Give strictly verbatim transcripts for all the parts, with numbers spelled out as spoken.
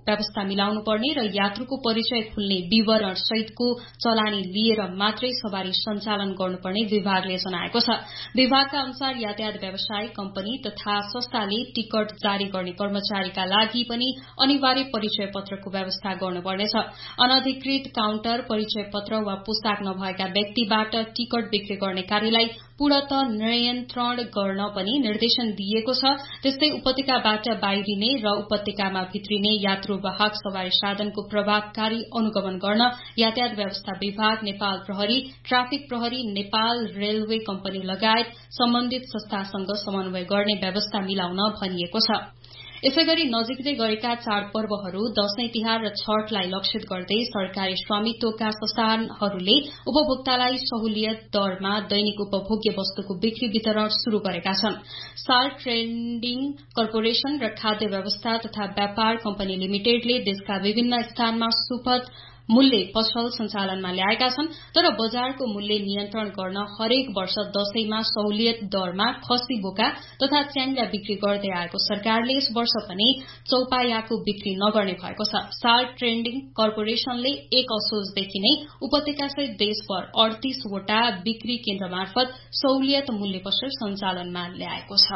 व्यवस्था मिलाउनु पर्ने र यात्रुको परिचय खुल्ने विवरण सहितको चलानी लिएर मात्रै सवारी सञ्चालन गर्नुपर्ने विभागले जनाएको छ। विभागका अनुसार यातायात व्यवसाय कम्पनी तथा संस्थाले टिकट जारी गर्ने कर्मचारीका लागि पनि अनिवार्य परिचय पत्रको व्यवस्था गर्नुपर्नेछ। अनधिकृत काउन्टर, परिचय पत्र वा पुस्तक नभएका व्यक्तिबाट टिकट बिक्री गर्ने कार्यलाई पूर्णतः नियन्त्रण गर्न पनि निर्देशन दिएको छ। त्यस्तै उपत्यकाबाट बाहिरिने र उपत्यकामा भित्रिने यात्रुवाहक सवारी साधनको प्रभावकारी अनुगमन गर्न यातायात व्यवस्था विभाग, नेपाल प्रहरी, ट्राफिक प्रहरी, नेपाल रेलवे कम्पनी लगायत सम्बन्धित संस्थासँग समन्वय गर्ने व्यवस्था मिलाउन भनिएको छ। यसैगरी नजिकै गरेका चाडपर्वहरू दशैं तिहार र छठलाई लक्षित गर्दै सरकारी स्वामित्वका संस्थानहरूले उपभोक्तालाई सहुलियत दरमा दैनिक उपभोग्य वस्तुको बिक्री वितरण शुरू गरेका छन्। साल्ट ट्रेडिङ कर्पोरेशन र खाद्य व्यवस्था तथा व्यापार कम्पनी लिमिटेडले देशका विभिन्न स्थानमा सुपथ मूल्य पसल सञ्चालनमा ल्याएका छन्, तर बजारको मूल्य नियन्त्रण गर्न हरेक वर्ष दशैंमा सहुलियत दरमा खसी बोका तथा च्याङ्ग्रा बिक्री गर्दै आएको सरकारले यस वर्ष पनि चौपायाको बिक्री नगर्ने भएको छ। साल्ट ट्रेडिङ कर्पोरेशनले एक असोजदेखि नै उपत्यकासहित देशभर अडतीसवटा बिक्री केन्द्र मार्फत सहुलियत मूल्य पसल सञ्चालनमा ल्याएको छ।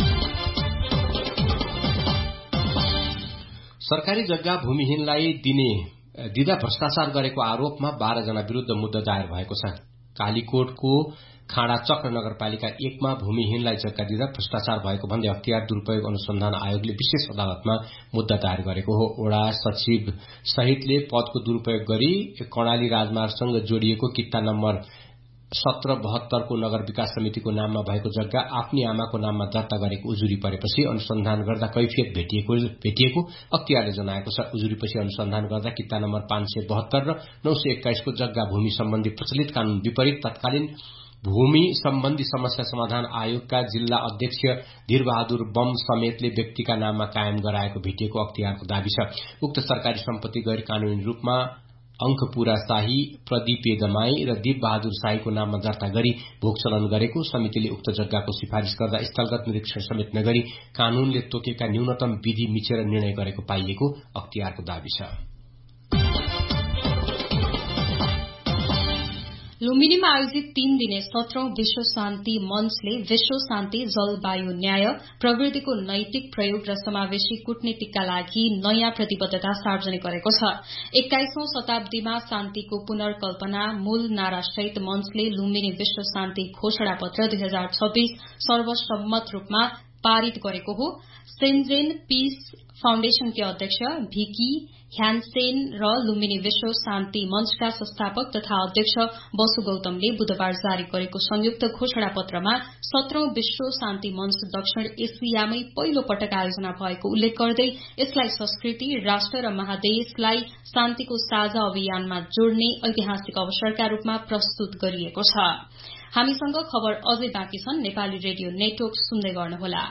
सरकारी जग्गा भूमिहीनलाई दिने दिँदा भ्रष्टाचार गरेको आरोपमा बाह्र जना विरूद्ध मुद्दा दायर भएको छ। कालीकोटको खाँडा चक्र नगरपालिका एकमा भूमिहीनलाई जग्गा दिँदा भ्रष्टाचार भएको भन्दै अख्तियार दुरूपयोग अनुसन्धान आयोगले विशेष अदालतमा मुद्दा दायर गरेको हो। वडा सचिव सहितले पदको दुरूपयोग गरी कर्णाली राजमार्गसँग जोडिएको किता नम्बर सत्र बहत्तरको नगर विकास समितिको नाममा भएको जग्गा आफ्नी आमाको नाममा दर्ता गरेको उजुरी परेपछि अनुसन्धान गर्दा कैफियत भेटिएको भेटिएको अख्तियारले जनाएको छ। उजुरीपछि अनुसन्धान गर्दा किता नम्बर पाँच सय बहत्तर र नौ सय एक्काइसको जग्गा भूमि सम्बन्धी प्रचलित कानून विपरीत तत्कालीन भूमि सम्बन्धी समस्या समाधान आयोगका जिल्ला अध्यक्ष धीरबहादुर बम समेतले व्यक्तिका नाममा कायम गराएको भेटिएको अख्तियारको दावी छ। उक्त सरकारी सम्पत्ति गैर कानूनी रूपमा अंकपुरा शाही, प्रदीपे दमाई र दीप बहादुर शाहीको नाममा दर्ता गरी भोग चलन गरेको समितिले उक्त जग्गाको सिफारिश गर्दा स्थलगत निरीक्षण समेत नगरी कानूनले तोकेका न्यूनतम विधि मिचेर निर्णय गरेको पाइएको अख्तियारको दावी छ। लुम्बिनीमा आयोजित तीन दिने सत्रौं विश्व शान्ति मञ्चले विश्व शान्ति, जलवायु न्याय, प्रवृत्तिको नैतिक प्रयोग र समावेशी कूटनीतिका लागि नयाँ प्रतिबद्धता सार्वजनिक गरेको छ। एक्काइसौं शताब्दीमा शान्तिको पुनर्कल्पना मूल नारासहित मञ्चले लुम्बिनी विश्व शान्ति घोषणा पत्र दुई हजार छब्बीस सर्वसम्मत रूपमा पारित गरेको हो। सेन्जेन पीस फाउण्डेशनकी अध्यक्ष भिकी ह्यानसेन र लुम्बिनी विश्व शान्ति मञ्चका संस्थापक तथा अध्यक्ष बसु गौतमले बुधबार जारी गरेको संयुक्त घोषणा पत्रमा सत्रौं विश्व शान्ति मञ्च दक्षिण एसियामै पहिलो पटक आयोजना भएको उल्लेख गर्दै यसलाई संस्कृति, राष्ट्र र महादेशलाई शान्तिको साझा अभियानमा जोड्ने ऐतिहासिक अवसरका रूपमा प्रस्तुत गरिएको छ। हामीसँग खबर अझै बाँकी छन्। नेपाली रेडियो नेटवर्क सुन्दै गर्नुहोला।